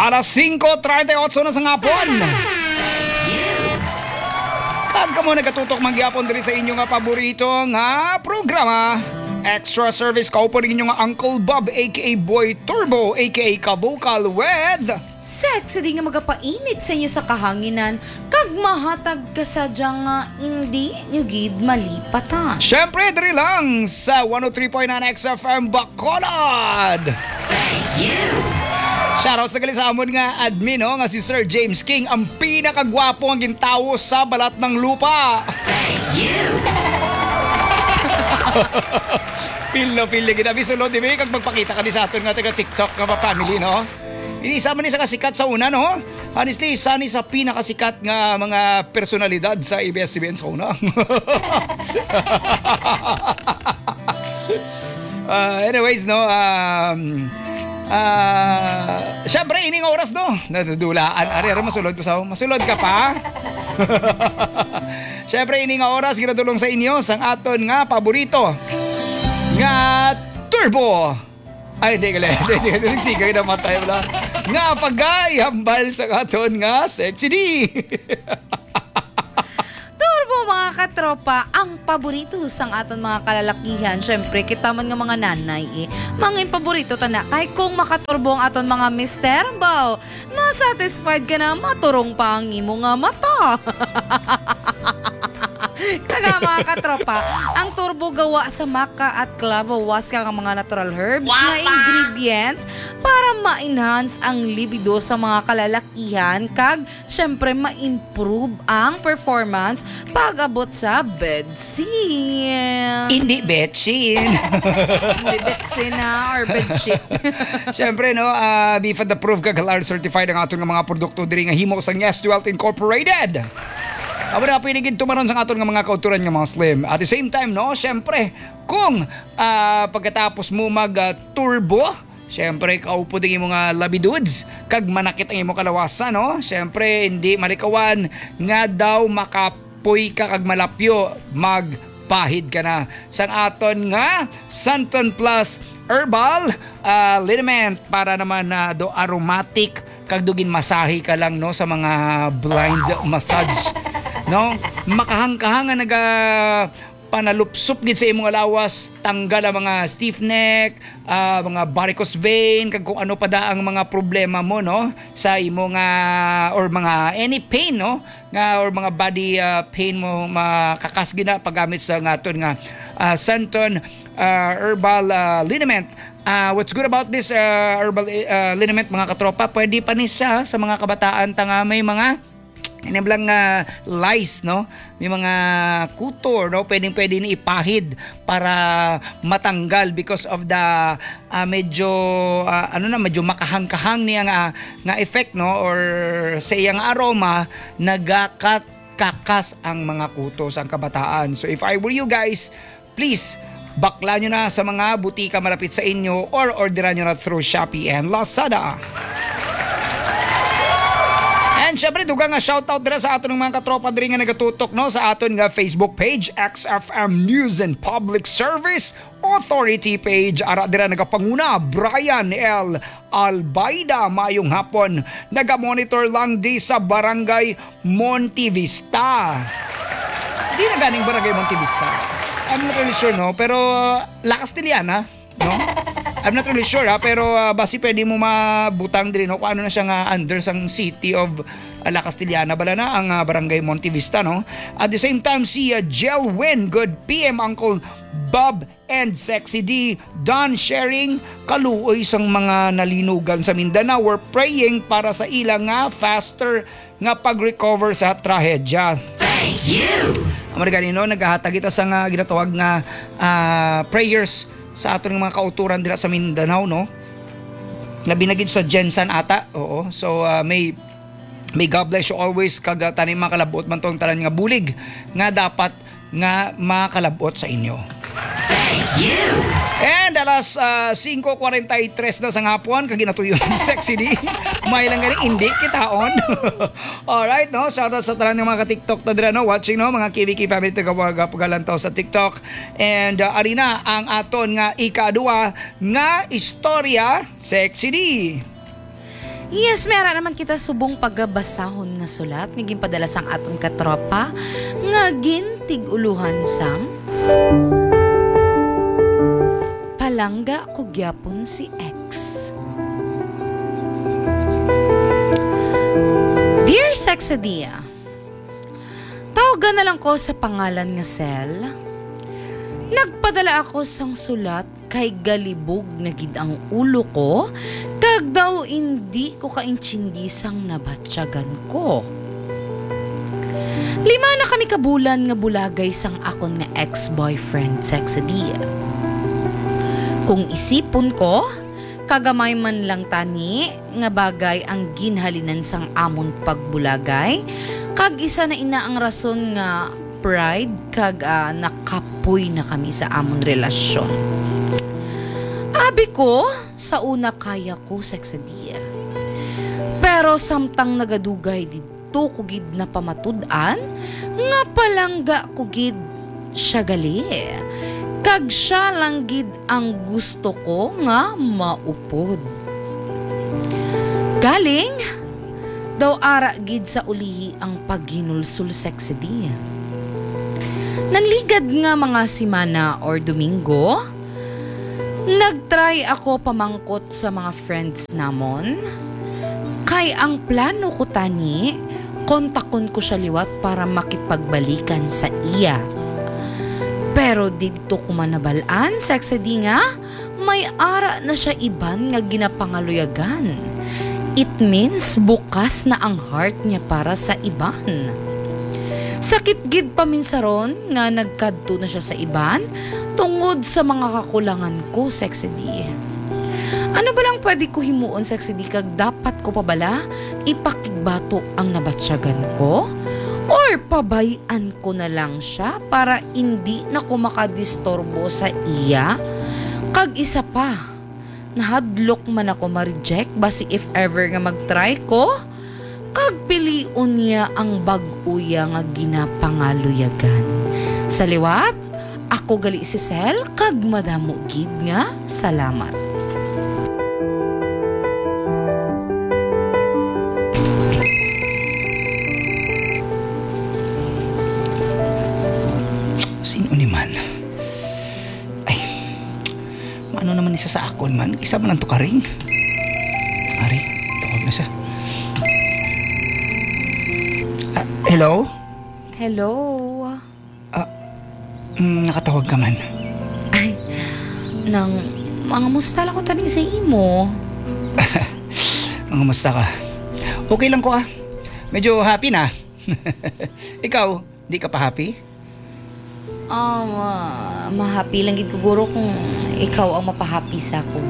Alas 5:38 na sa ngapon. Kag kamo nagatutok mangyapon diri sa inyo nga paborito nga programa. Extra service kaupo rin inyo nga Uncle Bob aka Boy Turbo aka Kabukal with Sexy di nga magapainit sa inyo sa kahanginan kag mahatag ka sadyang nga hindi nyo gid malipatan. syempre diri lang sa 103.9 XFM Bacolod. Shoutout sa gali sa amon nga admin nga si Sir James King, ang pinakagwapo ang gintawo sa balat ng lupa. Feel na ginabi sulod di ba kag magpakita ka ni sa aton nga taga TikTok nga family no. Inisama ni sa kasikat sa una no. Honestly, isa ni sa pinakasikat nga mga personalidad sa ABS-CBN sa una. Anyways no, syempre ining oras no. Nadudulaan ari masulod ko sa masulod ka pa. Syempre ining oras ginadulong sa inyo sang aton nga paborito nga turbo. Ay, hindi gali. Sige na matay wala. Nga pagay, hambal sa aton nga sexy D. Turbo mga katropa, ang paborito sang aton mga kalalakihan. Syempre, kita man nga mga nanay Mga paborito tana. Kay kung makaturbo ang aton mga mister, baw, masatisfied ka na maturong pa ang imo nga mata. Kaga mga katropa, ang turbo gawa sa maca at clavawas ka mga natural herbs na ingredients para ma-enhance ang libido sa mga kalalakihan kag syempre ma-improve ang performance pag-abot sa bedsin. Hindi betsin. Hindi bedsin na or bedsheet. Syempre no, BIFAD approved kag halal certified ang aton nga mga produkto diri nga himo sang Yes Wealth Incorporated. Aba na pinigid tumaron sa aton nga mga kauturan nga mga slim. At the same time no, syempre kung pagkatapos mo mag-turbo, syempre kaupo din yung mga labidudes kag manakit ang imong kalawasan no. Syempre hindi malikawan nga daw makapoy ka kag malapyo magpahid ka na sang aton nga Santon Plus Herbal Liniment para naman na do aromatic kag dugin masahe ka lang no sa mga blind massage. No, makahangkahangan naga panalupsop gid sa imong lawas, tanggal ang mga stiff neck, mga varicose vein, kag kung ano pa da ang mga problema mo no sa imong or mga any pain no nga or mga body pain mo makakas gid na paggamit sa ngaton nga Santon Herbal Liniment. What's good about this herbal liniment mga katropa, pwede pa ni siya sa mga kabataan tanga may mga inablang lice no, may mga kutor no, pwede ni ipahid para matanggal because of the medyo medyo makahangkahang niya nga effect no or sa iyang aroma nagakakas ang mga kutos ang kabataan. So if I were you guys, please bakla nyo na sa mga butika malapit sa inyo or orderan nyo na through Shopee and Lazada. And syempre dugang nga shoutout dira sa aton mga katropa diri nga nagatutok no sa aton nga Facebook page XFM News and Public Service Authority page. Ara dira nagapanguna Brian L. Albaida, mayong hapon. Naga-monitor lang di sa Barangay Montivista. Di na ganing Barangay Montivista. I'm not really sure no, pero La Castellana, no? I'm not really sure pero basi pwede mo mabutang din no kung ano na siya nga under sang city of La Castellana bala na ang Barangay Montivista no. At the same time si Jel Win, good PM Uncle Bob and Sexy D, Don sharing kaluoy sang mga nalinugan sa Mindanao. We're praying para sa ilang nga faster nga pag-recover sa trahedya. Thank you. Amar ganino naghahatag ita sa nga ginatawag nga prayers sa aton mga kauturan dira sa Mindanao no. Labi na gid sa Jensan ata. Oo. So may God bless you always kag tanim makalabot man tong tanan nga bulig nga dapat nga makalabot sa inyo. Thank you. And alas 5:43 na sa hapon kag ginatuyo ni Sexy D. May lang gani hindi kitaon. Alright no, shout out sa tanan ng mga TikTok na dira no watching no mga KBK family tagapagalantaw sa TikTok. And arina ang aton nga ikadua nga istorya Sexy D. Yes, meron naman kita subong paggabasahon nga sulat nga ginpadala sang aton katropa nga gintig-uluhan sang palangga ko gyapon si X. Dear Sexadia, tawagan na lang ko sa pangalan nga Sel. Nagpadala ako sang sulat kay galibog na gid ang ulo ko, kag daw hindi ko kaintsindi sang nabatsyagan ko. 5 na kami kabulan nga bulagay sang akon nga ex-boyfriend Sexadia. Kung isipon ko, kagamay man lang tani nga bagay ang ginhalinan sang amon pagbulagay, kag isa na ina ang rason nga pride kag nakapoy na kami sa amon relasyon. Abi ko, sa una kaya ko Sexadia. Pero samtang nagadugay dito ko gid na pamatud-an, nga palangga ko gid siya gali. Kag siya lang gid ang gusto ko nga maupod. Galing, daw ara gid sa ulihi ang paghinulsul Sexadia. Nanligad nga mga simana or Domingo, nagtry ako pamangkot sa mga friends namon. Kay ang plano ko tani, kontakon ko siya liwat para makipagbalikan sa iya. Pero dito ko manabalaan, Sexady nga, may ara na siya iban nga ginapangaluyagan. It means bukas na ang heart niya para sa iban. Sakit gid paminsaron nga nagkadto na siya sa iban tungod sa mga kakulangan ko, Sexady. Ano ba lang pwede ko himuon, Sexady, kag dapat ko pa bala ipakigbato ang nabatsyagan ko? Or pabayan ko na lang siya para hindi na ko makadistorbo sa iya? Kag isa pa, nahadlok man ako ma-reject basi if ever nga mag-try ko, kag piliun niya ang bag-uya nga ginapangaluyagan. Sa liwat, ako gali si Sel, kag madamo gid nga salamat. Sino ni man? Ay, maano naman isa sa akon man? Isa man ang tukaring. Ari, tawag na siya. Hello? Hello? Nakatawag ka man. Ay, nang mga musta lang ko tani sa imo. Mga musta ka? Okay lang ko Medyo happy na. Ikaw, di ka pa happy? Mahappy lang gid ko guro kung ikaw ang mapahappy sa ako.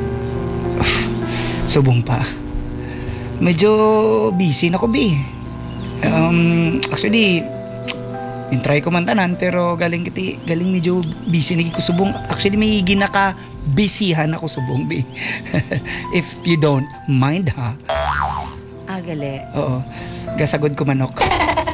Subong pa. Medyo busy na ko, Bi. Actually, in-try ko man tanan, pero galing medyo busy na ko subong. Actually, may ginaka-busyhan ako subong, Bi. If you don't mind, ha? Gali. Oo. Gasagod ko manok.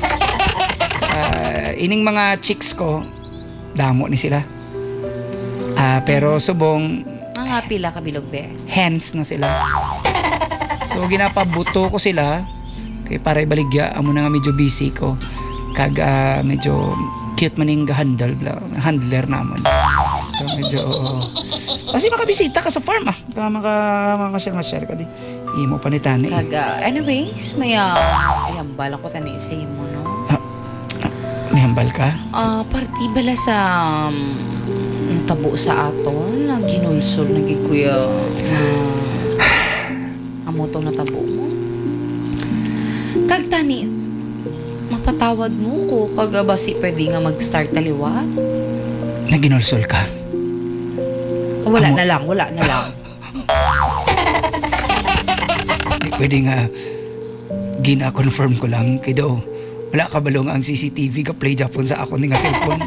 Ining mga chicks ko, damo ni sila. Pero subong, Mga pila ka bilog, be? hands na sila. So ginapabuto ko sila kay para ibaligya amo na nga medyo busy ko. Kag medyo cute maning handler naman. So medyo kasi makabisita ka sa farm makasyal ka di. Imo pa ni tani. Kag anyways, may hambal ako tani sa imo, no? May hambal ka? Parti bala sa tabo sa aton, ginulsol na gikuya amotong na tabo mo. Kag tani, mapatawad mo ko kag basi pwede nga mag-start taliwat. Naginulsol ka? Wala na lang. Di pwede nga gina-confirm ko lang kay daw. Wala ka balong ang CCTV ka play Japon sa ako ni nga cellphone.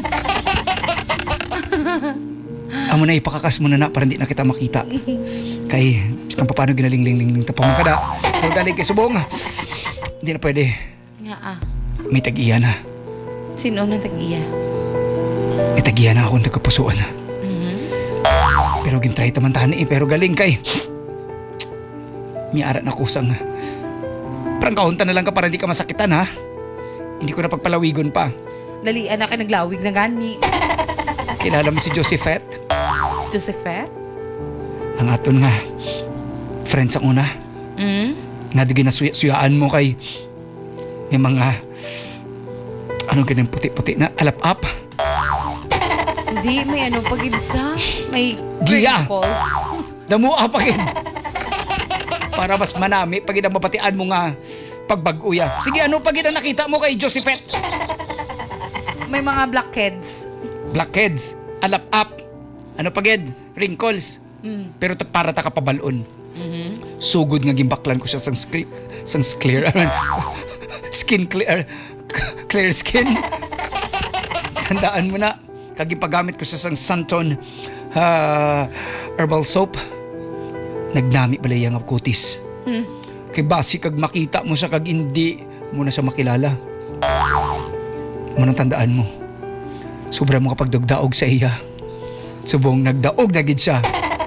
Amo na ipakakas mo na para hindi na kita makita. Kay kung paano ginaling-ling-ling tapang kada. Pero galing kay subong. Hindi na pwede. Nga May tag-iya na. Sino nang tag-iya? May tag-iya na akong tagapusuan na. Mm-hmm. Pero gintry taman tani pero galing kay. May arat na kusang. Parang kahunta na lang ka para di ka masakitan ha. Hindi ko na pagpalawigon pa. Dali, anak, naglawig na gani. Kilala mo si Josephette? Josephette? Ang aton nga, friends ang una. Nga di ginasuyaan mo kay may mga anong ganyan puti-puti na alap-up. Hindi, may ano pag-idsa. May Giya. crinkles. Damua pagid. Para mas manami pagid ang mapatian mo nga pagbaguya. Sige, ano pagid ang nakita mo kay Josephette? May mga blackheads. Blackheads, alap-up, ano pagid, wrinkles. Pero para ta kapabalon. Sugod nga gimbaklan ko siya sang clear. Skin clear. Clear skin. Tandaan mo na, kagipagamit ko siya sang Santon herbal soap. Nagnami balay ang kutis. Kay basi kag makita mo sa kag hindi mo na siya makilala. Manong tandaan mo, sobra mo kapag dagdaog sa iya. Subong nagdaog na gid siya.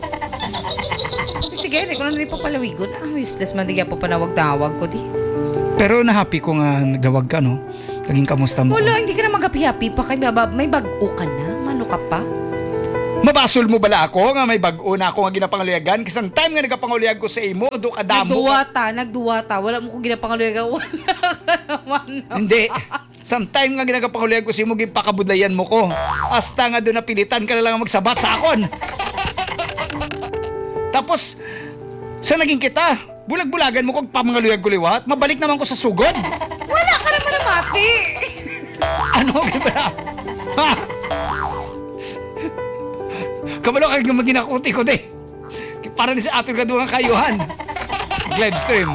Sige, hindi ko na rin papalawigon. Useless man, di pa panawag-tawag ko di. Pero na-happy ko nga nagdawag ka, no? Naging kamusta mo? Wala, hindi ka na mag-happy pa kay may bago ka na. Mano ka pa? Mabasol mo bala ako nga may bag-o na ako nga ginapangaluyagan? Kasang time nga nagapanguluyag ko sa imo, do kadamo. Nagduwata. Wala mo ko ginapangaluyagan. Wala ka naman. Hindi. Sometime nga ginagapanguluyag ko sa imo, gipakabudlayan mo ko. Hasta nga doon napilitan ka na lang magsabat sa akon. Tapos, sa naging kita, bulag-bulagan mo kong pamangaluyag ko liwat, mabalik naman ko sa sugod. Wala ka naman na mati. Ano, gibala? Ha? Kabalo ka nga maginakuti ko, de. Para ni sa atin ka doon ang kayuhan. Live stream.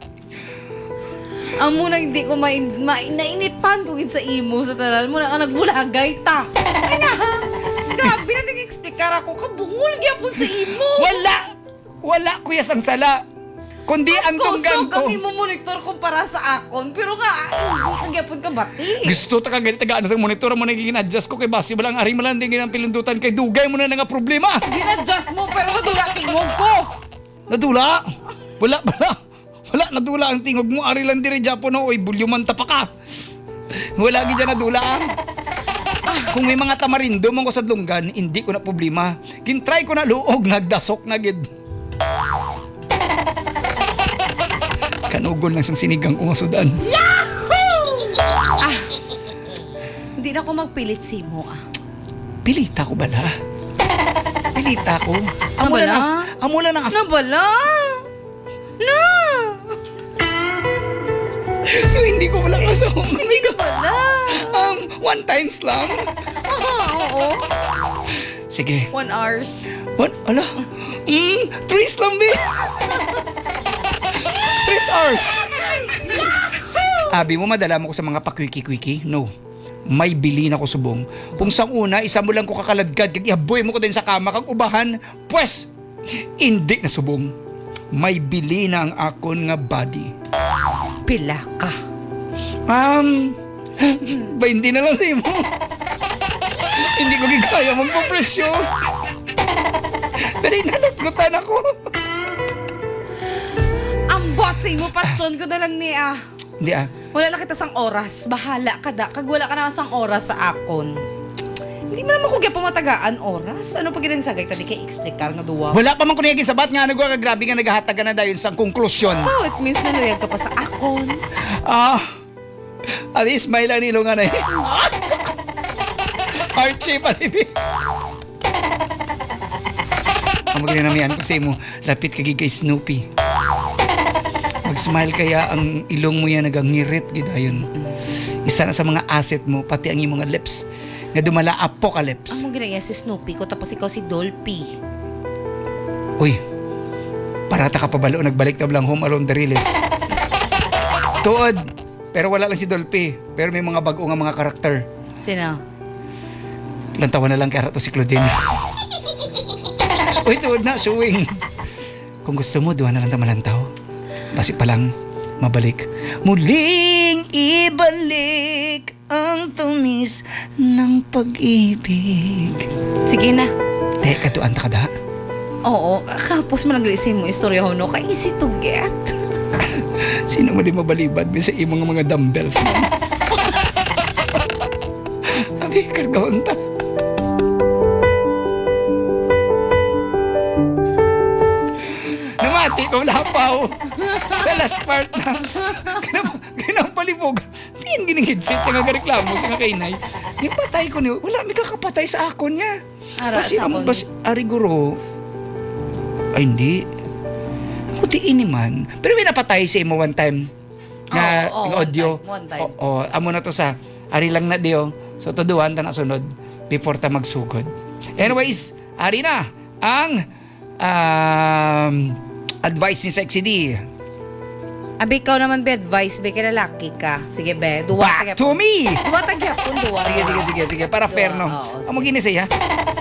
Ang muna hindi ko nainitan ko sa imo sa tanan mo na nagbulagay ta. Ay na, grabe na explicar ako. Kabungol gyapon sa imo. Wala kuya sang sala. Kundi ang tunggan ko. Ang imo monitor ko para sa akon. Pero nga, hindi ka gyapon ka bati. Gusto ta ka ganit tagaan sa monitor mo nagiging adjust ko kay basi balang ari malanding ang pilundutan kay dugay mo na nga problema. Ginadjust mo pero nadula tingog ko. Nadula? Wala nadula ang tingog mo. Ari lang diri Japon no. Oy, bulyuman ta pa ka. Wala gid dyan nadula ang. Kung may mga tamarindo mong ko sa lunggan, hindi ko na problema. Gintry ko na luog, nagdasok na gid. Kanugol lang sang sinigang umasudan. Hindi na ako magpilit si mo Pilita ko bala. Pilita ko. Nabala? Amula na Nabala? Na! Hindi ko wala kasama. Sige ka pala. One times lang. Oo. Sige. 1 hours. What? Ala? 3 lang, be. 3 hours. Abi mo, madala mo ko sa mga pakwiki-kwiki? No. May bilin ako subong. Kung sa una, isa mo lang ko kakaladkad, kag ihaboy mo ko din sa kama, kag ubahan, pues, hindi na subong. May bili na ang akon nga body. Pila ka. 20 na lang sa imo. Hindi ko gigaya magpapresyo. Dali nalatgutan ako. Ang bot sa imo, patson ko na lang ni Hindi Wala na kita sang oras. Bahala ka da. Kag wala ka na sang oras sa akon. Hindi mo naman kugya pamatagaan oras. Ano pag ginang sagay tadi kay explicar nga duwa? Wala pa man ko niyagin sabat nga nagwa grabe nga naghahatag ka na dayon sa konklusyon. So it means naluyag ka pa sa akon. Adi smile ang nilo nga na Archie palibi. Ang magrinamihan ko sa imo, lapit kagi kay Snoopy. Mag-smile kaya ang ilong mo yan nagangirit gidayon. Isa na sa mga asset mo, pati ang imong mga lips nga dumala apocalypse. Ang ginaya si Snoopy ko tapos ikaw si Dolphy. Uy, parata ka pabalo nagbalik na lang Home Alone the Realist. Tuod, pero wala lang si Dolphy. Pero may mga bago nga mga karakter. Sino? Lantawan na lang kaya to si Claudine. Uy, tuod na, suwing. Kung gusto mo, duha na lang tamalantaw. Basi pa lang, mabalik. Muling ibalik ang tumis ng pag-ibig. Sige na. Katuan ta kada. Oo, kapos man naglisay mo istorya ho, no? Ka easy to get. Sino mo di mabalibad bisa imong mga dumbbells mo? Abi, kargawang ta. Namati ko lapaw sa last part na kinapalibog. Tingin ginigidsit siya nga reklamo sa nga kainay. Yung patay ko niyo, wala may kakapatay sa akon niya. Ara, Kasi sa akon. ariguro, ay hindi. Kuti ini man. Pero may napatay sa imo one time na Oo, audio. one time. Oo, amo na to sa ari lang na diyo. So tuduan ta na sunod before ta magsugod. Anyways, ari na ang advice ni Sexy D. Abi, ikaw naman, be, advice, be, lalaki ka. Sige, be, duwa Back to me! Duwa tagyapon, duwa. Sige. Para fair, no? Oo, sige. Amo ginisay, ha?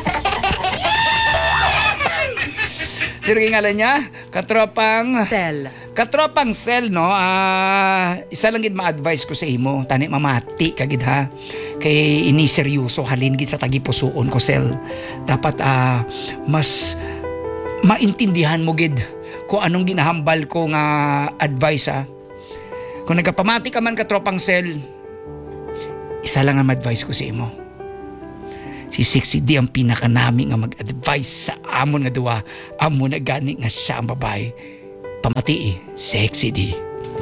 Sino ngalan niya? Katropang Sel, no? Isa lang gid ma-advise ko sa imo. Tani mamati kagid ha. Kay ini seryoso halin gid sa tagipusoon ko, Sel. Dapat mas maintindihan mo gid kung anong ginahambal ko nga advice, ha. Kung nagapamati ka man Katropang Sel, isa lang ang advice ko sa imo. Si Sexy D ang pinakanami nga mag-advise sa amon nga duwa. Amon na gani nga siya ang babae. Pamati Sexy D.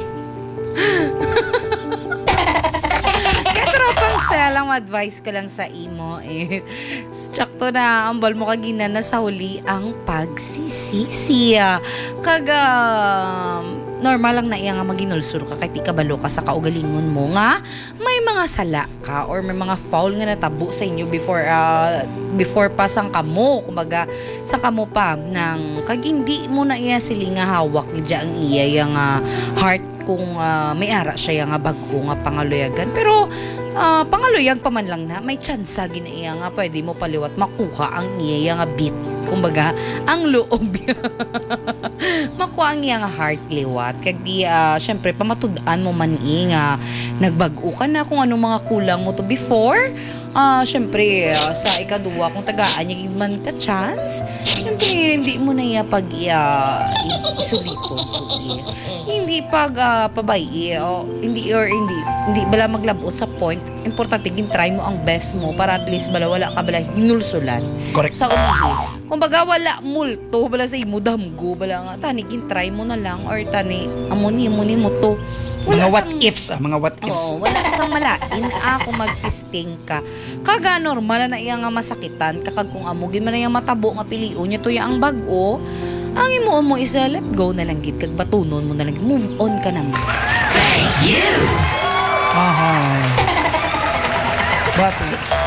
Katropang Sel, ang advice ko lang sa imo eh. Sakto na, ambal mo kagina na sa huli ang pagsisisi. Kaga, normal lang na iya nga maginulsur ka kay ti kabalo ka sa kaugalingon mo nga may mga sala ka or may mga foul nga natabo sa inyo before pa sang kamo, kumbaga sang kamo pa nang kag hindi mo na iya sili nga hawak ni ang iya yang heart kung may ara siya nga bago nga pangaluyagan, pero pangaluyag pa man lang na may tsansa ginaiya nga pwede mo paliwat makuha ang iya nga beat, kumbaga ang loob makuha ang iya nga heart liwat kag di syempre pamatud-an mo man nga nagbago ka na kung anong mga kulang mo to before. Syempre sa ikaduwa kung tagaan niya man ka chance, syempre hindi mo na iya pag isuliko hindi pag pabay hindi bala maglabot sa point. Importante gin-try mo ang best mo para at least bala wala ka bala hinulsulan. Correct. Sa ulihi kung baga wala multo bala sa imo damgo bala nga tani gin-try mo na lang or tani amoni mo to. Mga what ifs. Oo, wala sang malain kung mag-testing ka. Kaga normal na iya nga masakitan kakag kung amugin man na yung matabo nga piliun niya to ang bago. Ang imo mo isa let go na lang gid kag batunon mo na lang move on ka na. Thank you. Bato.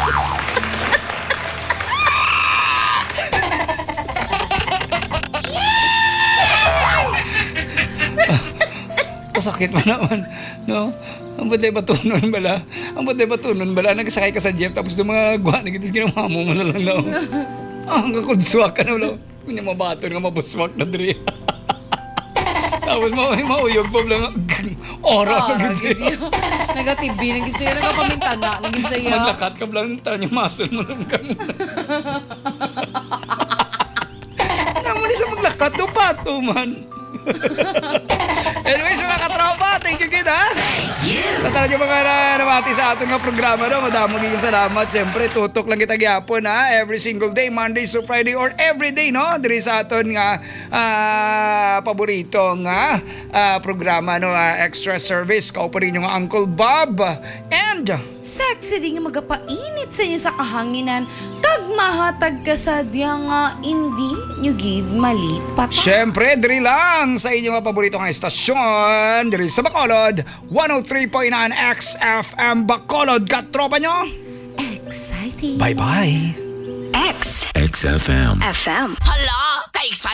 Sakit pa naman, no? Ang batay batunon bala. Nagsakay ka sa jeep, tapos yung mga guwa na gitis ginawa mo na lang, no? Ang kakudswak ka na, no? Hindi mabaton nga mabuswak na diri. Tapos mauyog pa lang, ora na gid siya. Nagatibi, naging siya, nagapamintana, naging siya. Maglakat ka lang, taran yung muscle mo lang ka muna. Naman sa maglakat, no, pato man. Anyways, mga katropa, thank you kid, ha? Sa talaga mga namati sa ating nga programa, no? Madamo giging salamat. Siyempre, tutok lang kita gyapon, ha? Every single day, Monday to Friday or every day, no? Diri sa aton nga paborito nga programa, no? Extra service. Kao pa rin yung Uncle Bob. And Sexy di nga magapainit sa inyo sa kahanginan kag mahatag ka sa diya nga hindi nyo gid malipat. siyempre, diri lang sa inyong mga paborito nga estasyon, diri sa Bacolod, 103.9 XFM Bacolod. Katropa nyo, Exciting. bye-bye. XFM. Hala, ka